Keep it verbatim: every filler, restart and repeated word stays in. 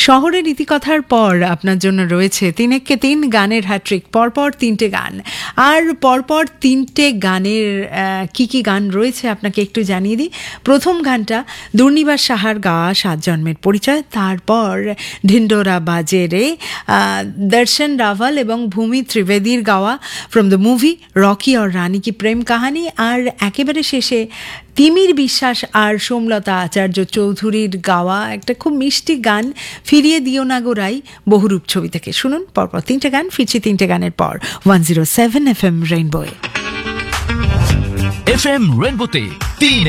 শহরের ইতিকথার পর আপনার জন্য রয়েছে তিনেককে তিন গানের হ্যাট্রিক, পরপর তিনটে গান। আর পরপর তিনটে গানের কি কি গান রয়েছে আপনাকে একটু জানিয়ে দিই। প্রথম গানটা দুর্নিবাস সাহার গাওয়া সাত জন্মের পরিচয়, তারপর ঢিন্ডোরা বাজে রে, দর্শন রাভাল এবং ভূমি ত্রিবেদীর গাওয়া ফ্রম দ্য মুভি রকি और রানী কি প্রেম কাহানি। আর একেবারে শেষে তিমির বিশ্বাস আর সোমলতা আচার্য চৌধুরীর গাওয়া একটা খুব মিষ্টি গান, ফিরিয়ে দিও না গো রাই, বহুরূপ ছবি থেকে। শুনুন পরপর তিনটে গান, ফিরছি তিনটে গানের পর one zero seven F M রেইনবোয়ে। F M রেইনবোতে তিন